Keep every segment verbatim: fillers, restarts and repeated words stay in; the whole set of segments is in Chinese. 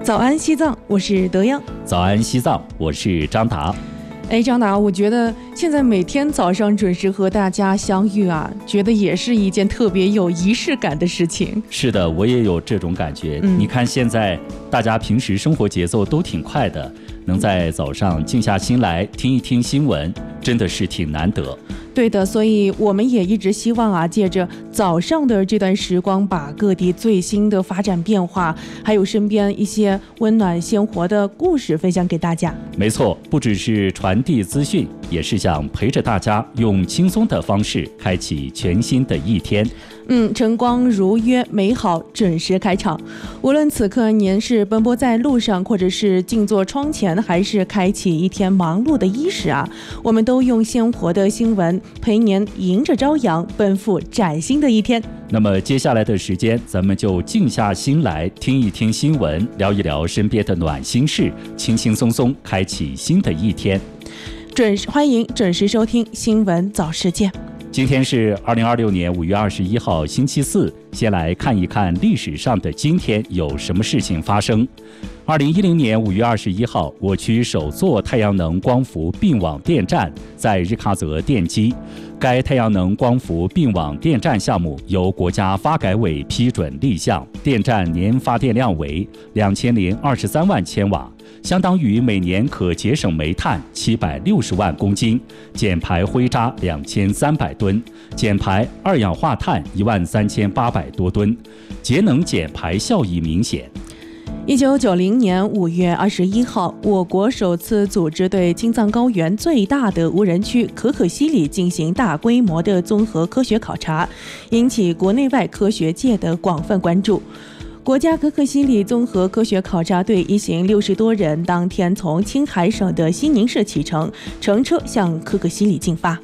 早安西藏，我是德阳。 早安西藏，我是张达。 哎，张达，我觉得现在每天早上准时和大家相遇啊，觉得也是一件特别有仪式感的事情。 是的，我也有这种感觉。嗯、你看现在大家平时生活节奏都挺快的，能在早上静下心来听一听新闻，真的是挺难得。 对的，所以我们也一直希望啊，借着早上的这段时光，把各地最新的发展变化，还有身边一些温暖鲜活的故事分享给大家。 没错，不只是传递资讯，也是想陪着大家用轻松的方式开启全新的一天。 嗯，晨光如约，美好准时开场。无论此刻您是奔波在路上，或者是静坐窗前，还是开启一天忙碌的伊始啊，我们都用鲜活的新闻陪您迎着朝阳，奔赴崭新的一天。 那么接下来的时间，咱们就静下心来听一听新闻，聊一聊身边的暖心事，轻轻松松开启新的一天。 准时欢迎准时收听新闻早世界。 今天是二零二六年五月二十一号星期四，先来看一看历史上的今天有什么事情发生。二零一零年五月二十一号，我区首座太阳能光伏并网电站在日喀则奠基。该太阳能光伏并网电站项目由国家发改委批准立项，电站年发电量为两千零二十三万千瓦，相当于每年可节省煤炭七百六十万公斤，减排灰渣两千三百吨，减排二氧化碳一万三千八百多吨，节能减排效益明显。 一九九零年五月二十一号，我国首次组织对青藏高原最大的无人区可可西里进行大规模的综合科学考察，引起国内外科学界的广泛关注。国家可可西里综合科学考察队一行六十多人，当天从青海省的西宁市启程，乘车向可可西里进发。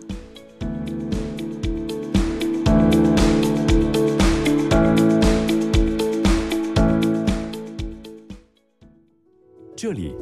这里